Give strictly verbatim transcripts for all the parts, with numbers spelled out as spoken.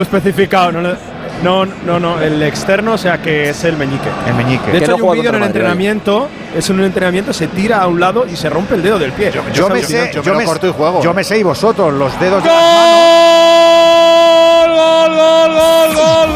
especificado, no, no, no, no, el externo, o sea que es el meñique. El meñique. De hecho, hay un vídeo en el entrenamiento, es un entrenamiento, se tira a un lado y se rompe el dedo del pie. Yo, yo, yo me sé, yo, yo me, corto y juego. Yo me sé y vosotros, los dedos. ¡Gol! ¡Gol, gol, gol, gol,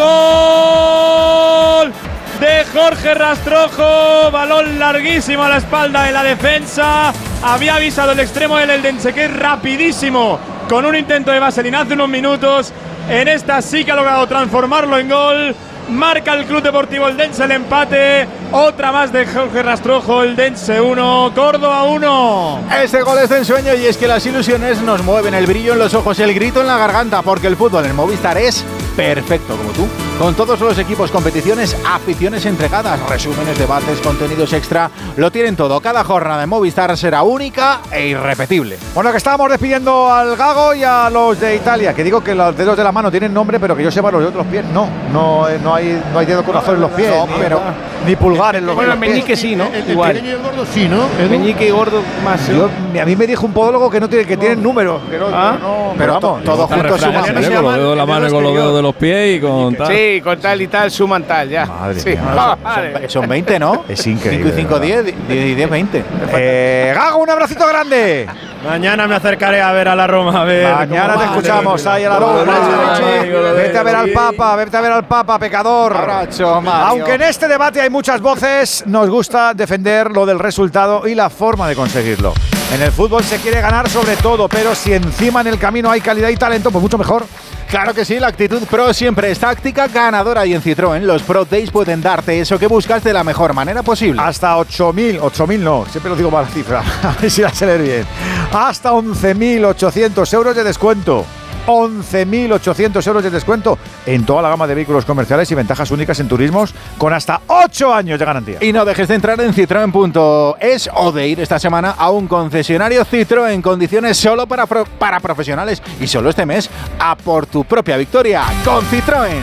gol! De Jorge Rastrojo, balón larguísimo a la espalda de la defensa. Había avisado el extremo del Eldense, que es rapidísimo, con un intento de vaselina hace unos minutos. En esta sí que ha logrado transformarlo en gol. Marca el Club Deportivo Eldense el empate. Otra más de Jorge Rastrojo. Eldense uno, Córdoba uno. Este gol es de ensueño y es que las ilusiones nos mueven, el brillo en los ojos, el grito en la garganta, porque el fútbol en Movistar es perfecto como tú. Con todos los equipos, competiciones, aficiones entregadas, resúmenes, debates, contenidos extra, lo tienen todo. Cada jornada de Movistar será única e irrepetible. Bueno, que estábamos despidiendo al Gago y a los de Italia, que digo que los dedos de la mano tienen nombre, pero que yo sepa los de otros pies no. No, no hay, no hay dedo corazón en los pies, no, ni, pero, ni pulgar en los, bueno, en los pies. Meñique sí, ¿no? El, el, Igual. el pequeño y el gordo sí, ¿no? El meñique y gordo más. Yo, a mí me dijo un podólogo que no tiene, que no. tienen números. Que no, ¿Ah? no, pero vamos, todos juntos suman. Con los dedos de la mano y con los dedos de los pies y con tal. Sí, con tal y tal suman tal, ya. Madre sí. mía. Ah, son, son veinte, ¿no? Es increíble. cinco y cinco, diez, diez y diez, veinte. Eh, Gago, un abracito grande. Mañana me acercaré a ver a la Roma. A ver Mañana te escuchamos ahí a la Roma. Vete a ver al Papa, vete a ver al Papa, pecador. Abrazo, Aunque en este debate hay muchas voces, nos gusta defender lo del resultado y la forma de conseguirlo. En el fútbol se quiere ganar sobre todo, pero si encima en el camino hay calidad y talento, pues mucho mejor. Claro que sí, la actitud Pro siempre es táctica ganadora y en Citroën los Pro Days pueden darte eso que buscas de la mejor manera posible. Hasta ocho mil, ocho mil no, siempre lo digo mal la cifra, a ver si la sé leer bien. Hasta once mil ochocientos euros de descuento. once mil ochocientos euros de descuento en toda la gama de vehículos comerciales y ventajas únicas en turismos con hasta ocho años de garantía. Y no dejes de entrar en citroen punto es o de ir esta semana a un concesionario Citroën en condiciones solo para, pro, para profesionales y solo este mes a por tu propia victoria con Citroën.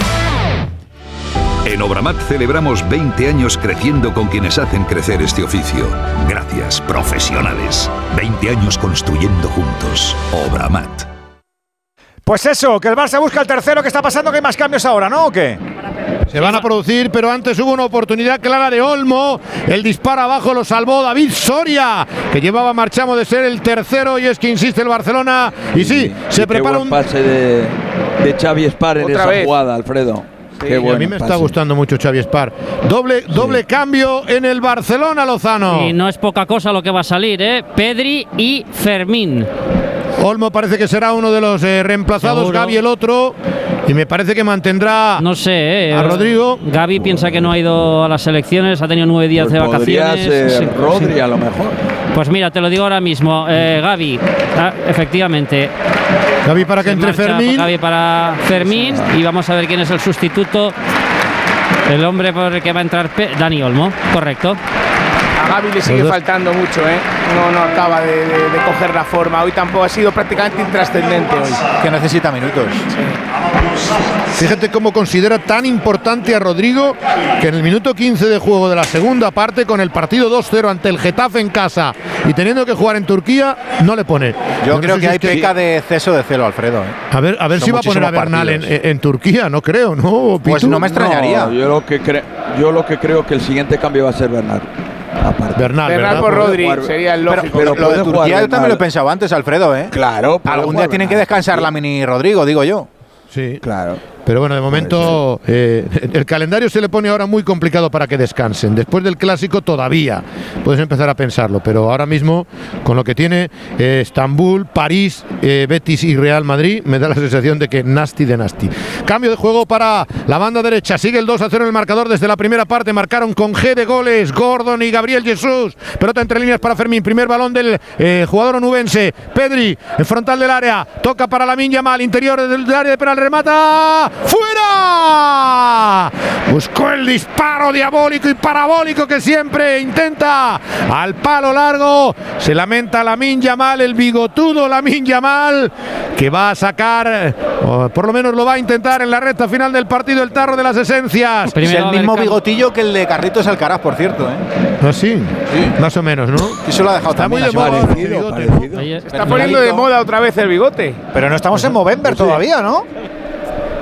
En Obramat celebramos veinte años creciendo con quienes hacen crecer este oficio. Gracias, profesionales. veinte años construyendo juntos. Obramat. Pues eso, que el Barça busca el tercero. ¿Qué está pasando? Que hay más cambios ahora, ¿no? ¿O qué? Se van a producir, pero antes hubo una oportunidad clara de Olmo. El disparo abajo lo salvó David Soria, que llevaba Marchamo de ser el tercero, y es que insiste el Barcelona. Y sí, y, se y prepara un pase de, de Xavi Espar en esa vez. jugada, Alfredo. Sí, qué bueno, a mí me pase. Está gustando mucho Xavi Espar. Doble, sí. doble cambio en el Barcelona, Lozano. Y no es poca cosa lo que va a salir, ¿eh? Pedri y Fermín. Olmo parece que será uno de los eh, reemplazados, ¿seguro? Gavi el otro, y me parece que mantendrá no sé, eh, a Rodrigo. Gavi piensa que no ha ido a las elecciones, ha tenido nueve días pues de vacaciones. Ser sí, Rodri sí. a lo mejor. Pues mira, te lo digo ahora mismo, eh, Gavi, ah, efectivamente. Gavi para que entre Fermín. Gavi para Fermín, y vamos a ver quién es el sustituto. El hombre por el que va a entrar Pe Dani Olmo, correcto. A Gavi le sigue faltando mucho, ¿eh? No, no acaba de, de, de coger la forma. Hoy tampoco ha sido prácticamente intrascendente hoy. Que necesita minutos. Sí. Fíjate cómo considera tan importante a Rodrigo, que en el minuto quince de juego de la segunda parte, con el partido dos cero ante el Getafe en casa y teniendo que jugar en Turquía, no le pone. Yo, Yo creo no sé que si hay es que peca sí. de exceso de celo, Alfredo. ¿eh? A ver, a ver si va a poner a Bernal en, en Turquía, no creo, ¿no? Pues no me extrañaría. No, yo, lo que cre yo lo que creo que el siguiente cambio va a ser Bernal. Aparte. Bernal, Bernal por Rodri sería el lógico. Pero, pero lo de Turquía yo también lo he pensado antes, Alfredo, ¿eh? Claro. Algún día tienen que descansar la mini Rodrigo, digo yo. Sí, claro. Pero bueno, de momento eh, el calendario se le pone ahora muy complicado para que descansen. Después del Clásico todavía puedes empezar a pensarlo, pero ahora mismo con lo que tiene eh, Estambul, París, eh, Betis y Real Madrid, me da la sensación de que nasty de nasty. Cambio de juego para la banda derecha. Sigue el dos a cero en el marcador desde la primera parte. Marcaron con G de goles Gordon y Gabriel Jesús. Pelota entre líneas para Fermín. Primer balón del eh, jugador onubense. Pedri en frontal del área. Toca para Lamine Yamal. Interior del área de penal. Remata. ¡Fuera! Buscó el disparo diabólico y parabólico que siempre intenta. Al palo largo. Se lamenta Lamine Yamal, el bigotudo Lamine Yamal, que va a sacar, o por lo menos lo va a intentar en la recta final del partido, el tarro de las esencias. Es el mismo bigotillo que el de Carlitos Alcaraz, por cierto, ¿eh? ¿Ah, sí? Sí. Más o menos, ¿no? Eso lo ha dejado Está también muy de moda. Parecido, parecido. Se está poniendo de moda otra vez el bigote. Pero no estamos en Movember todavía, ¿no?